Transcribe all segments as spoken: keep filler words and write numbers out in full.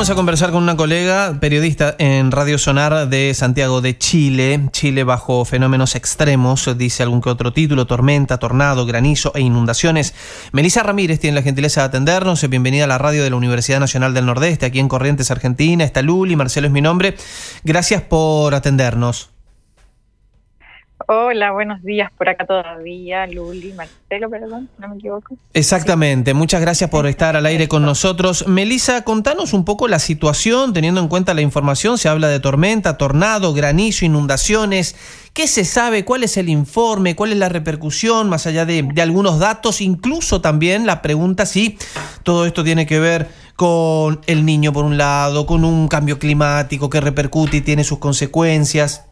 Vamos a conversar con una colega periodista en Radio Sonar de Santiago de Chile. Chile bajo fenómenos extremos, dice algún que otro título: tormenta, tornado, granizo e inundaciones. Melissa Ramírez tiene la gentileza de atendernos. Bienvenida a la radio de la Universidad Nacional del Nordeste, aquí en Corrientes, Argentina. Está Luli, Marcelo es mi nombre. Gracias por atendernos. Hola, buenos días por acá todavía, Luli, Marcelo, perdón, no me equivoco. Exactamente, muchas gracias por estar al aire con nosotros. Melissa, contanos un poco la situación, teniendo en cuenta la información. Se habla de tormenta, tornado, granizo, inundaciones. ¿Qué se sabe? ¿Cuál es el informe? ¿Cuál es la repercusión? Más allá de, de algunos datos, incluso también la pregunta si todo esto tiene que ver con el niño por un lado, con un cambio climático que repercute y tiene sus consecuencias.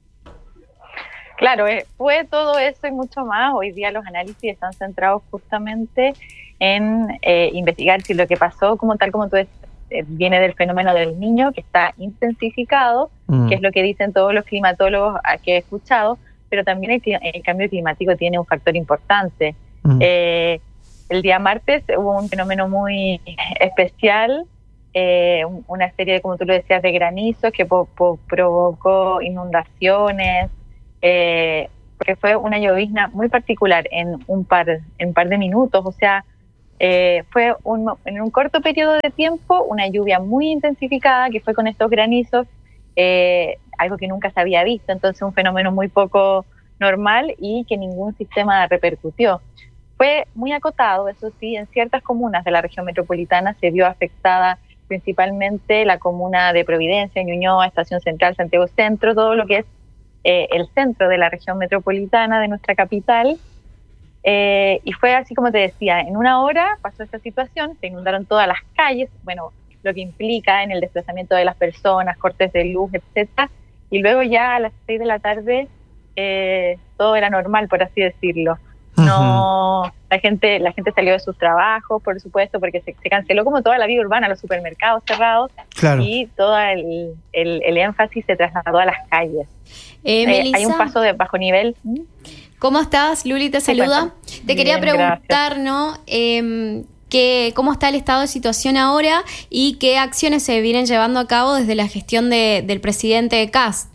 Claro, fue todo eso y mucho más. Hoy día los análisis están centrados justamente en eh, investigar si lo que pasó, como tal como tú decías, eh, viene del fenómeno del niño, que está intensificado, mm. que es lo que dicen todos los climatólogos que he escuchado, pero también el, el cambio climático tiene un factor importante. Mm. Eh, el día martes hubo un fenómeno muy especial, eh, una serie de, como tú lo decías, de granizos que po- po- provocó inundaciones, Eh, porque fue una llovizna muy particular en un par, en un par de minutos, o sea, eh, fue un, en un corto periodo de tiempo una lluvia muy intensificada que fue con estos granizos, eh, algo que nunca se había visto, entonces un fenómeno muy poco normal y que ningún sistema repercutió. Fue muy acotado, eso sí, en ciertas comunas de la región metropolitana se vio afectada principalmente la comuna de Providencia, Ñuñoa, Estación Central, Santiago Centro, todo lo que es Eh, el centro de la región metropolitana de nuestra capital, eh, y fue así como te decía, en una hora pasó esta situación, se inundaron todas las calles, bueno, lo que implica en el desplazamiento de las personas, cortes de luz, etcétera, y luego ya a las seis de la tarde eh, todo era normal, por así decirlo. No, uh-huh. la gente la gente salió de sus trabajos, por supuesto, porque se, se canceló como toda la vida urbana, los supermercados cerrados, claro. y todo el, el, el énfasis se trasladó a las calles. Eh, eh, hay un paso de bajo nivel. ¿Cómo estás? Luli te saluda. Te Bien, quería preguntar, gracias. ¿no? Eh, que, ¿Cómo está el estado de situación ahora y qué acciones se vienen llevando a cabo desde la gestión de, del presidente Kast?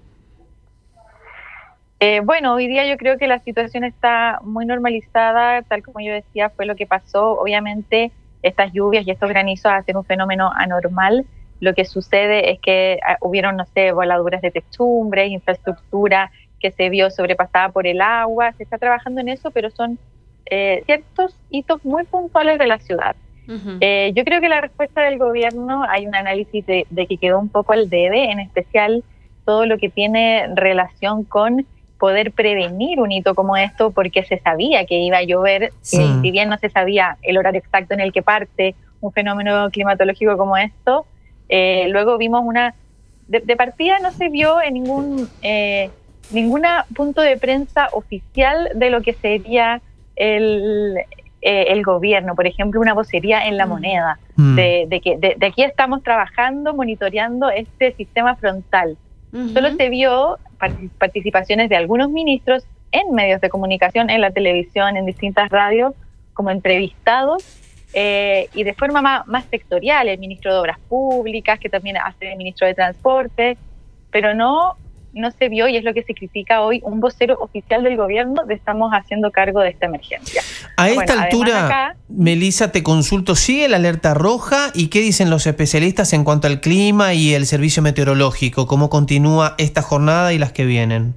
Eh, bueno, hoy día yo creo que la situación está muy normalizada, tal como yo decía, fue lo que pasó. Obviamente estas lluvias y estos granizos hacen un fenómeno anormal. Lo que sucede es que uh, hubieron, no sé, voladuras de techumbre, infraestructura que se vio sobrepasada por el agua. Se está trabajando en eso, pero son eh, ciertos hitos muy puntuales de la ciudad. Uh-huh. Eh, yo creo que la respuesta del gobierno, hay un análisis de, de que quedó un poco al debe, en especial todo lo que tiene relación con poder prevenir un hito como esto, porque se sabía que iba a llover, sí. eh, si bien no se sabía el horario exacto en el que parte un fenómeno climatológico como esto. Eh, luego vimos una, de, de partida no se vio en ningún eh, ninguna punto de prensa oficial de lo que sería el, eh, el gobierno, por ejemplo, una vocería en La Moneda, mm. de, de que de, de aquí estamos trabajando, monitoreando este sistema frontal. Uh-huh. Solo se vio participaciones de algunos ministros en medios de comunicación, en la televisión, en distintas radios, como entrevistados, Eh, y de forma más, más sectorial, el ministro de Obras Públicas, que también hace el ministro de Transporte, pero no, no se vio, y es lo que se critica hoy, un vocero oficial del gobierno de estamos haciendo cargo de esta emergencia. A esta bueno, altura, acá, Melissa, te consulto, ¿sigue la alerta roja? ¿Y qué dicen los especialistas en cuanto al clima y el servicio meteorológico? ¿Cómo continúa esta jornada y las que vienen?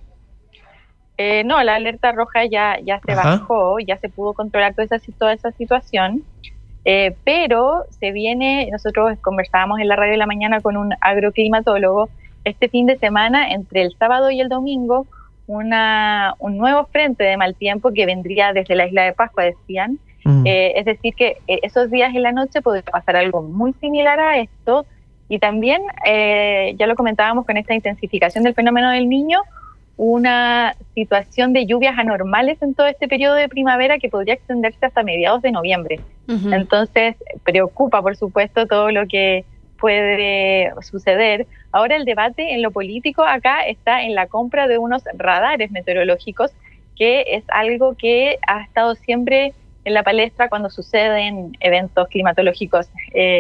Eh, no, la alerta roja ya, ya se Ajá. bajó, ya se pudo controlar toda esa, toda esa situación, eh, pero se viene, nosotros conversábamos en la radio de la mañana con un agroclimatólogo, este fin de semana, entre el sábado y el domingo, una, un nuevo frente de mal tiempo que vendría desde la isla de Pascua, decían, mm. eh, es decir que eh, esos días en la noche podría pasar algo muy similar a esto, y también, eh, ya lo comentábamos con esta intensificación del fenómeno del Niño, una situación de lluvias anormales en todo este periodo de primavera que podría extenderse hasta mediados de noviembre. Uh-huh. Entonces, preocupa, por supuesto, todo lo que puede suceder. Ahora el debate en lo político acá está en la compra de unos radares meteorológicos, que es algo que ha estado siempre en la palestra cuando suceden eventos climatológicos eh,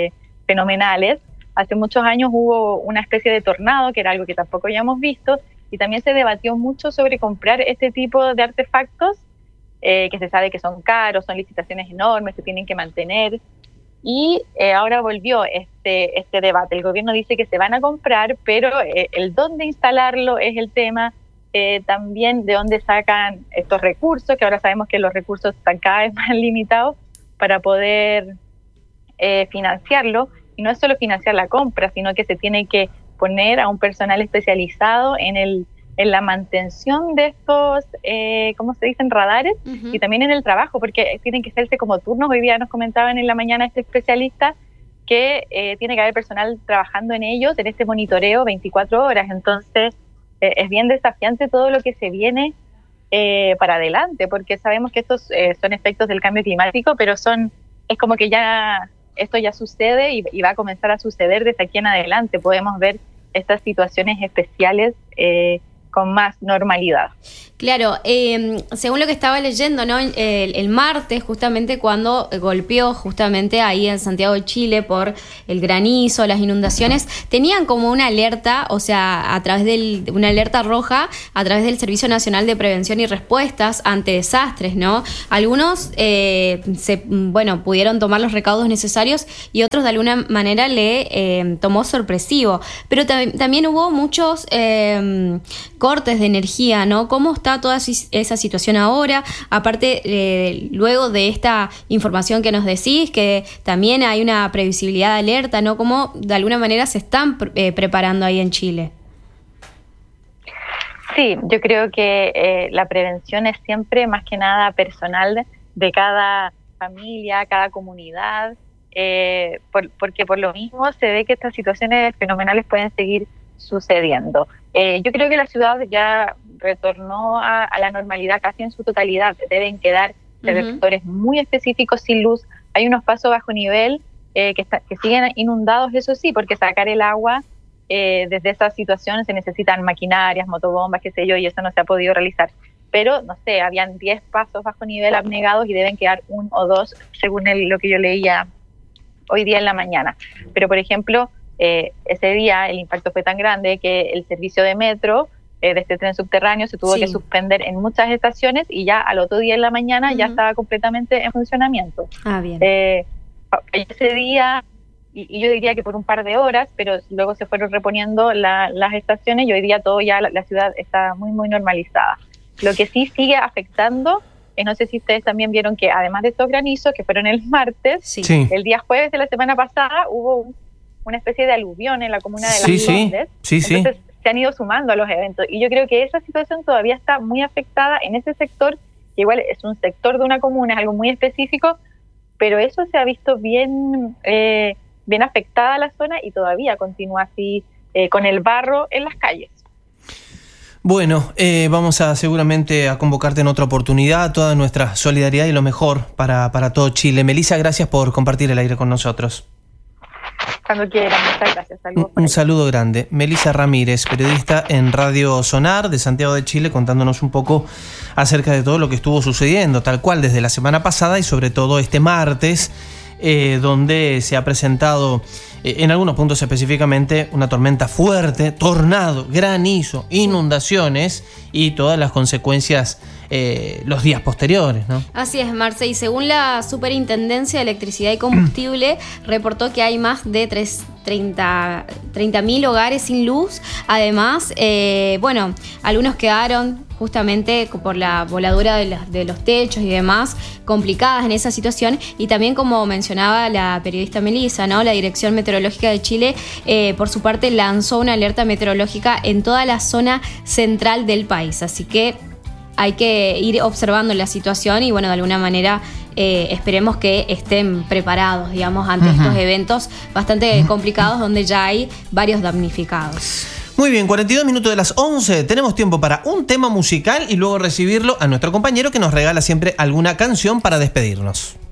fenomenales. Hace muchos años hubo una especie de tornado, que era algo que tampoco habíamos visto, y también se debatió mucho sobre comprar este tipo de artefactos, eh, que se sabe que son caros, son licitaciones enormes, se tienen que mantener. Y eh, ahora volvió este, este debate. El gobierno dice que se van a comprar, pero eh, el dónde instalarlo es el tema, eh, también de dónde sacan estos recursos, que ahora sabemos que los recursos están cada vez más limitados para poder eh, financiarlo. Y no es solo financiar la compra, sino que se tiene que poner a un personal especializado en el en la mantención de estos, eh, ¿cómo se dicen?, radares, uh-huh. y también en el trabajo, porque tienen que hacerse como turnos. Hoy día nos comentaban en la mañana este especialista que eh, tiene que haber personal trabajando en ellos, en este monitoreo veinticuatro horas. Entonces, eh, es bien desafiante todo lo que se viene eh, para adelante, porque sabemos que estos eh, son efectos del cambio climático, pero son es como que ya esto ya sucede y, y va a comenzar a suceder desde aquí en adelante. Podemos ver estas situaciones especiales eh, con más normalidad. Claro, eh, según lo que estaba leyendo, ¿no? El, el martes, justamente cuando golpeó justamente ahí en Santiago de Chile por el granizo, las inundaciones, tenían como una alerta, o sea, a través de una alerta roja, a través del Servicio Nacional de Prevención y Respuestas ante Desastres, ¿no? Algunos, eh, se, bueno, pudieron tomar los recaudos necesarios y otros de alguna manera le eh, tomó sorpresivo. Pero tam- también hubo muchos eh, cortes de energía, ¿no? ¿Cómo está toda esa situación ahora? Aparte, eh, luego de esta información que nos decís, que también hay una previsibilidad de alerta, ¿no? ¿Cómo de alguna manera se están eh, preparando ahí en Chile? Sí, yo creo que eh, la prevención es siempre más que nada personal de cada familia, cada comunidad, eh, por, porque por lo mismo se ve que estas situaciones fenomenales pueden seguir sucediendo. Eh, yo creo que la ciudad ya retornó a, a la normalidad casi en su totalidad. Deben quedar uh-huh. sectores muy específicos sin luz. Hay unos pasos bajo nivel eh, que, está, que siguen inundados, eso sí, porque sacar el agua eh, desde esa situación se necesitan maquinarias, motobombas, qué sé yo, y eso no se ha podido realizar. Pero, no sé, habían diez pasos bajo nivel abnegados y deben quedar uno o dos, según el, lo que yo leía hoy día en la mañana. Pero, por ejemplo, eh, ese día el impacto fue tan grande que el servicio de metro eh, de este tren subterráneo se tuvo sí. que suspender en muchas estaciones y ya al otro día en la mañana uh-huh. ya estaba completamente en funcionamiento. Ah, bien. Eh, ese día, y, y yo diría que por un par de horas, pero luego se fueron reponiendo la, las estaciones y hoy día todo ya, la, la ciudad está muy, muy normalizada. Lo que sí sigue afectando, eh, no sé si ustedes también vieron que además de estos granizos que fueron el martes, sí. Sí. el día jueves de la semana pasada hubo un, una especie de aluvión en la comuna de Las sí, Condes. Sí, sí, Entonces sí. se han ido sumando a los eventos y yo creo que esa situación todavía está muy afectada en ese sector, que igual es un sector de una comuna, es algo muy específico, pero eso se ha visto bien, eh, bien afectada la zona y todavía continúa así eh, con el barro en las calles. Bueno, eh, vamos a seguramente a convocarte en otra oportunidad, toda nuestra solidaridad y lo mejor para, para todo Chile. Melissa, gracias por compartir el aire con nosotros. Cuando quieran, muchas gracias. Un, un saludo grande. Melissa Ramírez, periodista en Radio Sonar de Santiago de Chile, contándonos un poco acerca de todo lo que estuvo sucediendo, tal cual desde la semana pasada y sobre todo este martes, eh, donde se ha presentado eh, en algunos puntos específicamente una tormenta fuerte, tornado, granizo, inundaciones y todas las consecuencias eh, los días posteriores, ¿no? Así es, Marce, y según la Superintendencia de Electricidad y Combustible, reportó que hay más de treinta mil hogares sin luz. Además, eh, bueno, algunos quedaron justamente por la voladura de los, de los techos y demás, complicadas en esa situación. Y también, como mencionaba la periodista Melissa, ¿no? La Dirección Meteorológica de Chile, eh, por su parte, lanzó una alerta meteorológica en toda la zona central del país. Así que hay que ir observando la situación y, bueno, de alguna manera eh, esperemos que estén preparados, digamos, ante uh-huh. estos eventos bastante complicados donde ya hay varios damnificados. Muy bien, cuarenta y dos minutos de las once. Tenemos tiempo para un tema musical y luego recibirlo a nuestro compañero que nos regala siempre alguna canción para despedirnos.